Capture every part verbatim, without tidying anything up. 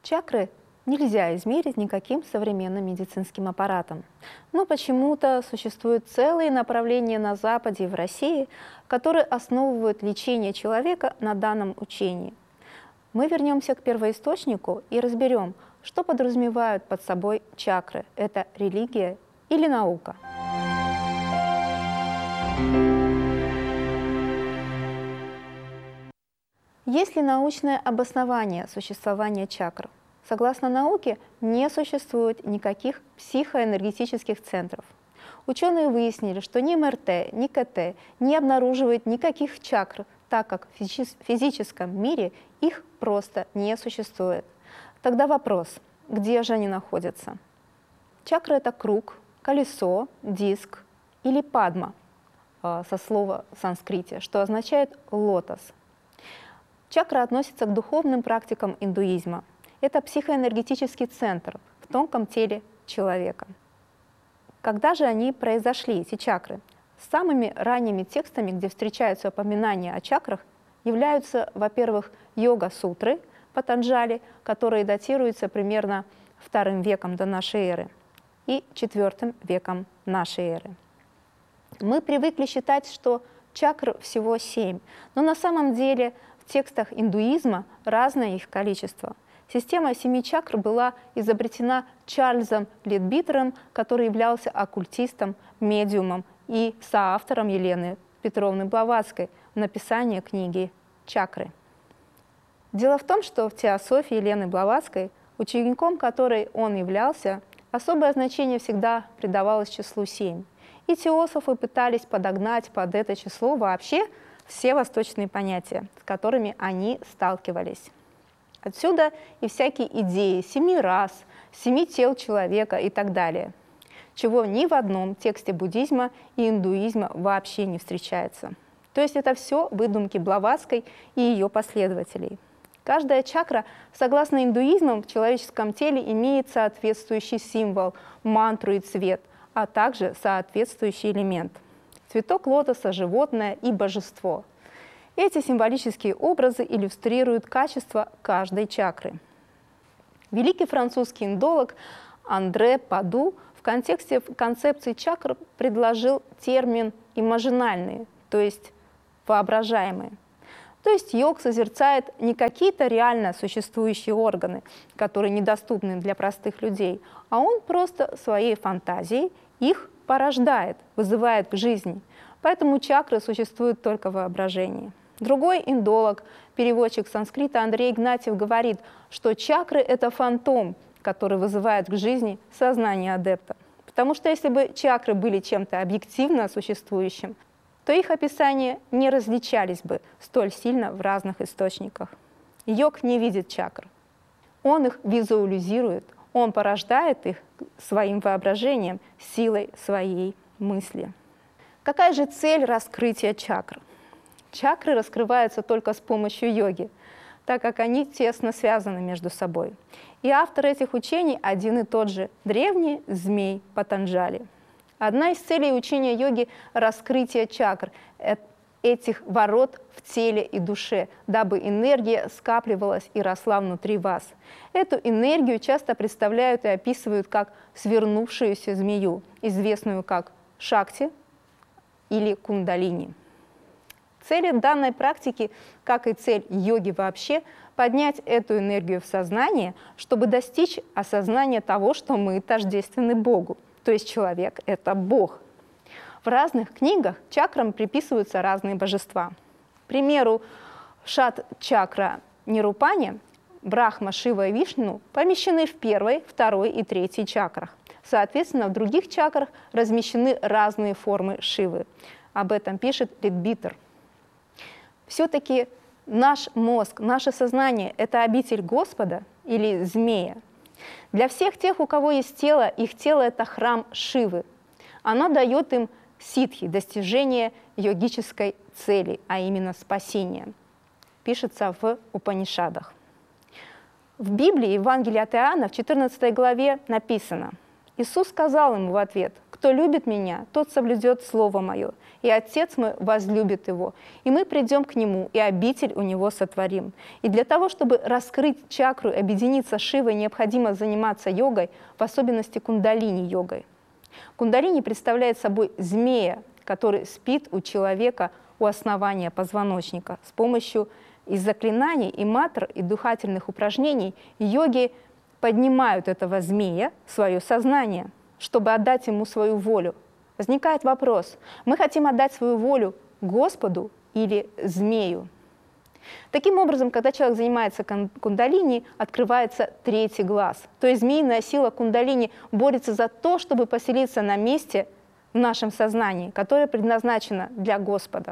Чакры нельзя измерить никаким современным медицинским аппаратом. Но почему-то существуют целые направления на Западе и в России, которые основывают лечение человека на данном учении. Мы вернемся к первоисточнику и разберем, что подразумевают под собой чакры. Это религия или наука? Есть ли научное обоснование существования чакр? Согласно науке, не существует никаких психоэнергетических центров. Ученые выяснили, что ни эм эр тэ, ни ка тэ не обнаруживают никаких чакр, так как в физическом мире их просто не существует. Тогда вопрос, где же они находятся? Чакра – это круг, колесо, диск или падма, со слова в санскрите, что означает лотос. Чакра относится к духовным практикам индуизма. Это психоэнергетический центр в тонком теле человека. Когда же они произошли, эти чакры? Самыми ранними текстами, где встречаются упоминания о чакрах, являются, во-первых, йога-сутры Патанджали, которые датируются примерно вторым веком до нашей эры и четвертым веком нашей эры. Мы привыкли считать, что чакр всего семь, но на самом деле в текстах индуизма разное их количество. Система семи чакр была изобретена Чарльзом Ледбитером, который являлся оккультистом, медиумом и соавтором Елены Петровны Блаватской в написании книги «Чакры». Дело в том, что в теософии Елены Блаватской, учеником которой он являлся, особое значение всегда придавалось числу семь. И теософы пытались подогнать под это число вообще все восточные понятия, с которыми они сталкивались. Отсюда и всякие идеи семи рас, семи тел человека и так далее, чего ни в одном тексте буддизма и индуизма вообще не встречается. То есть это все выдумки Блаватской и ее последователей. Каждая чакра, согласно индуизму, в человеческом теле имеет соответствующий символ, мантру и цвет, а также соответствующий элемент. Цветок лотоса, животное и божество. Эти символические образы иллюстрируют качество каждой чакры. Великий французский индолог Андре Паду в контексте концепции чакр предложил термин «имажинальные», то есть «воображаемые». То есть йог созерцает не какие-то реально существующие органы, которые недоступны для простых людей, а он просто своей фантазией их порождает, вызывает к жизни. Поэтому чакры существуют только в воображении. Другой индолог, переводчик санскрита Андрей Игнатьев говорит, что чакры – это фантом, который вызывает к жизни сознание адепта. Потому что если бы чакры были чем-то объективно существующим, то их описания не различались бы столь сильно в разных источниках. Йог не видит чакр. Он их визуализирует, он порождает их своим воображением, силой своей мысли. Какая же цель раскрытия чакр? Чакры раскрываются только с помощью йоги, так как они тесно связаны между собой. И автор этих учений один и тот же – древний змей Патанджали. Одна из целей учения йоги – раскрытие чакр, этих ворот в теле и душе, дабы энергия скапливалась и росла внутри вас. Эту энергию часто представляют и описывают как свернувшуюся змею, известную как шакти или кундалини. Цель данной практики, как и цель йоги вообще, поднять эту энергию в сознание, чтобы достичь осознания того, что мы тождественны Богу, то есть человек – это Бог. В разных книгах чакрам приписываются разные божества. К примеру, шат-чакра Нирупани, Брахма, Шива и Вишну помещены в первой, второй и третьей чакрах. Соответственно, в других чакрах размещены разные формы Шивы. Об этом пишет Ледбитер. Все-таки наш мозг, наше сознание – это обитель Господа или змея? Для всех тех, у кого есть тело, их тело – это храм Шивы. Оно дает им ситхи, достижение йогической цели, а именно спасения. Пишется в Упанишадах. В Библии, в Евангелии от Иоанна, в четырнадцатой главе написано: Иисус сказал ему в ответ: Кто любит меня, тот соблюдет слово мое, и Отец мой возлюбит его, и мы придем к нему, и обитель у него сотворим. И для того, чтобы раскрыть чакру и объединиться с Шивой, необходимо заниматься йогой, в особенности кундалини-йогой. Кундалини представляет собой змея, который спит у человека у основания позвоночника. С помощью из заклинаний и мантр, и дыхательных упражнений йоги поднимают этого змея в свое сознание, чтобы отдать ему свою волю. Возникает вопрос, мы хотим отдать свою волю Господу или змею? Таким образом, когда человек занимается кундалини, открывается третий глаз. То есть змеиная сила кундалини борется за то, чтобы поселиться на месте в нашем сознании, которое предназначено для Господа.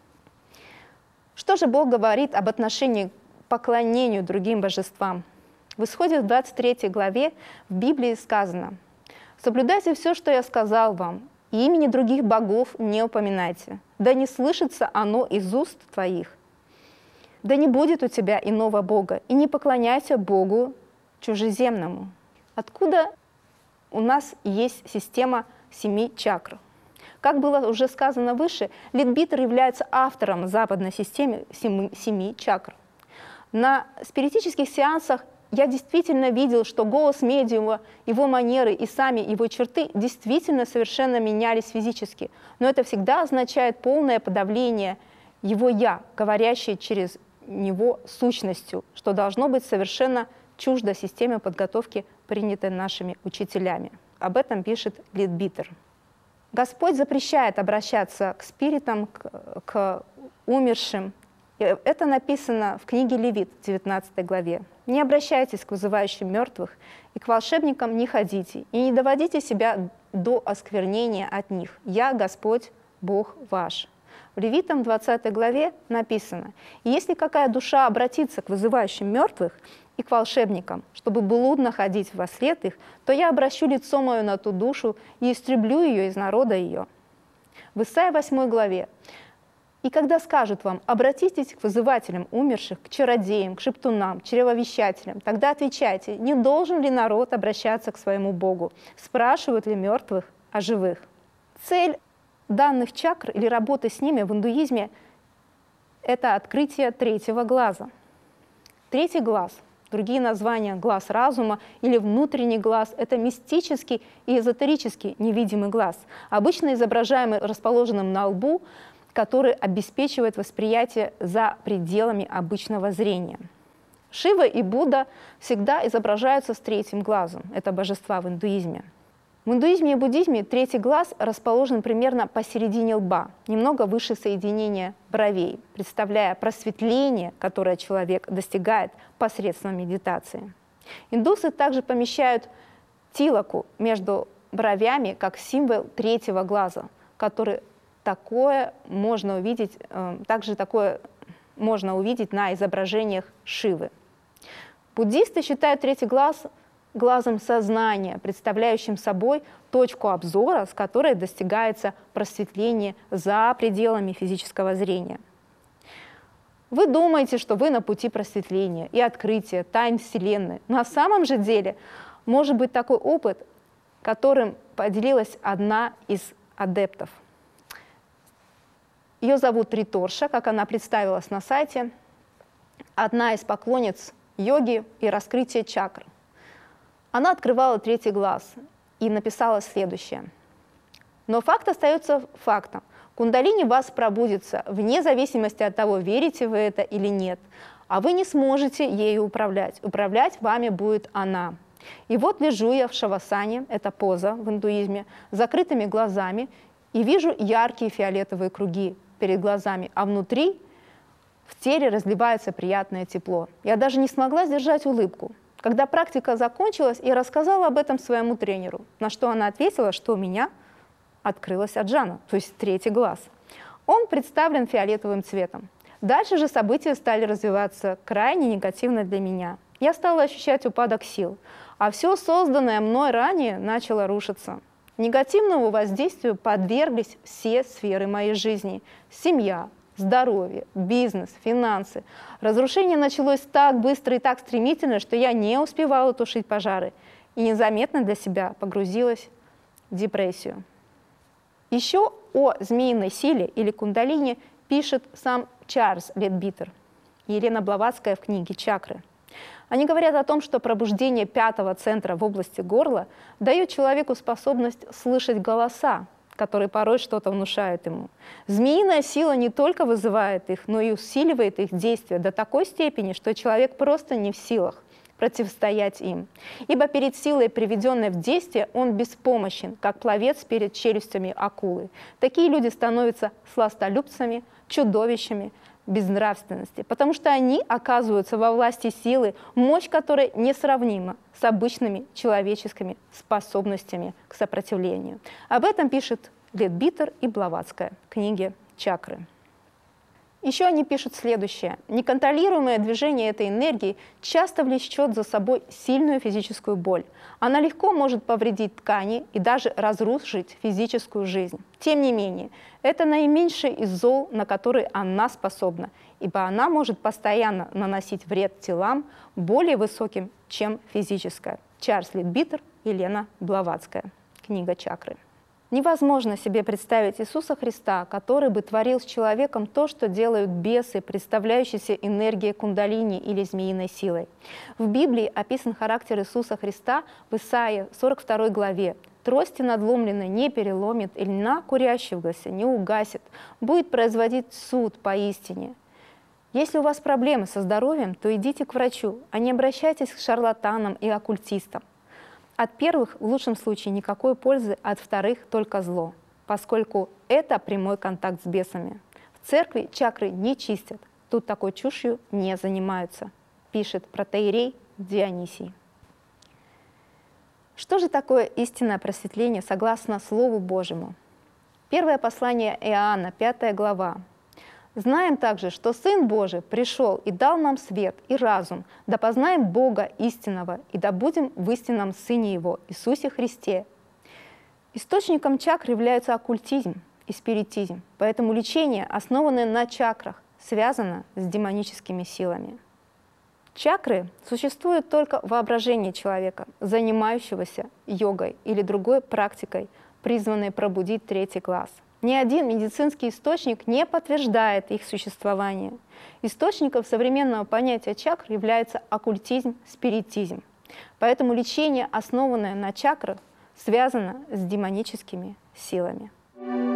Что же Бог говорит об отношении к поклонению другим божествам? В Исходе в двадцать третьей главе в Библии сказано: «Соблюдайте все, что я сказал вам, и имени других богов не упоминайте, да не слышится оно из уст твоих. Да не будет у тебя иного бога, и не поклоняйся Богу чужеземному». Откуда у нас есть система семи чакр? Как было уже сказано выше, Литбитер является автором западной системы семи, семи чакр. На спиритических сеансах я действительно видел, что голос медиума, его манеры и сами его черты действительно совершенно менялись физически. Но это всегда означает полное подавление его «я», говорящее через него сущностью, что должно быть совершенно чуждо системе подготовки, принятой нашими учителями. Об этом пишет Литбитер. Господь запрещает обращаться к спиритам, к, к умершим. Это написано в книге Левит, в девятнадцатой главе. «Не обращайтесь к вызывающим мертвых, и к волшебникам не ходите, и не доводите себя до осквернения от них. Я Господь, Бог ваш». В Левитам двадцатой главе написано: «И если какая душа обратится к вызывающим мертвых и к волшебникам, чтобы блудно ходить во след их, то я обращу лицо мое на ту душу и истреблю ее из народа ее». В Исайя восьмой главе: «И когда скажут вам: обратитесь к вызывателям умерших, к чародеям, к шептунам, к чревовещателям, тогда отвечайте: не должен ли народ обращаться к своему Богу? Спрашивают ли мертвых о живых?» Цель данных чакр или работы с ними в индуизме – это открытие третьего глаза. Третий глаз, другие названия глаз разума или внутренний глаз – это мистический и эзотерический невидимый глаз, обычно изображаемый расположенным на лбу, который обеспечивает восприятие за пределами обычного зрения. Шива и Будда всегда изображаются с третьим глазом. Это божества в индуизме. В индуизме и буддизме третий глаз расположен примерно посередине лба, немного выше соединения бровей, представляя просветление, которое человек достигает посредством медитации. Индусы также помещают тилаку между бровями как символ третьего глаза, который такое можно увидеть, также такое можно увидеть на изображениях Шивы. Буддисты считают третий глаз глазом сознания, представляющим собой точку обзора, с которой достигается просветление за пределами физического зрения. Вы думаете, что вы на пути просветления и открытия тайн Вселенной. На самом же деле может быть такой опыт, которым поделилась одна из адептов. Ее зовут Риторша, как она представилась на сайте, одна из поклонниц йоги и раскрытия чакр. Она открывала третий глаз и написала следующее. «Но факт остается фактом. Кундалини вас пробудится, вне зависимости от того, верите вы это или нет. А вы не сможете ею управлять. Управлять вами будет она. И вот лежу я в шавасане, это поза в индуизме, с закрытыми глазами, и вижу яркие фиолетовые круги перед глазами, а внутри в теле разливается приятное тепло. Я даже не смогла сдержать улыбку. Когда практика закончилась, я рассказала об этом своему тренеру, на что она ответила, что у меня открылась аджана, то есть третий глаз. Он представлен фиолетовым цветом. Дальше же события стали развиваться крайне негативно для меня. Я стала ощущать упадок сил, а все созданное мной ранее начало рушиться. Негативному воздействию подверглись все сферы моей жизни: семья, здоровье, бизнес, финансы. Разрушение началось так быстро и так стремительно, что я не успевала тушить пожары и незаметно для себя погрузилась в депрессию. Еще о змеиной силе или кундалине пишет сам Чарльз Ледбитер и Елена Блаватская в книге «Чакры». Они говорят о том, что пробуждение пятого центра в области горла дает человеку способность слышать голоса, которые порой что-то внушают ему. Змеиная сила не только вызывает их, но и усиливает их действие до такой степени, что человек просто не в силах противостоять им. Ибо перед силой, приведенной в действие, он беспомощен, как пловец перед челюстями акулы. Такие люди становятся сластолюбцами, чудовищами безнравственности, потому что они оказываются во власти силы, мощь которой несравнима с обычными человеческими способностями к сопротивлению. Об этом пишет Ледбитер и Блаватская в книге «Чакры». Еще они пишут следующее. Неконтролируемое движение этой энергии часто влечет за собой сильную физическую боль. Она легко может повредить ткани и даже разрушить физическую жизнь. Тем не менее, это наименьшее из зол, на которые она способна, ибо она может постоянно наносить вред телам более высоким, чем физическое. Чарльз Ледбитер, Елена Блаватская. Книга «Чакры». Невозможно себе представить Иисуса Христа, который бы творил с человеком то, что делают бесы, представляющиеся энергией кундалини или змеиной силой. В Библии описан характер Иисуса Христа в Исаии сорок второй главе. «Трости надломленной не переломит, и льна курящегося не угасит, будет производить суд поистине». Если у вас проблемы со здоровьем, то идите к врачу, а не обращайтесь к шарлатанам и оккультистам. От первых в лучшем случае никакой пользы, от вторых только зло, поскольку это прямой контакт с бесами. В церкви чакры не чистят, тут такой чушью не занимаются, пишет протоиерей Дионисий. Что же такое истинное просветление согласно Слову Божьему? Первое послание Иоанна, пятая глава. «Знаем также, что Сын Божий пришел и дал нам свет и разум, да познаем Бога истинного, и да будем в истинном Сыне Его, Иисусе Христе». Источником чакр является оккультизм и спиритизм, поэтому лечение, основанное на чакрах, связано с демоническими силами. Чакры существуют только в воображении человека, занимающегося йогой или другой практикой, призванной пробудить третий глаз. Ни один медицинский источник не подтверждает их существование. Источником современного понятия чакр является оккультизм, спиритизм. Поэтому лечение, основанное на чакрах, связано с демоническими силами.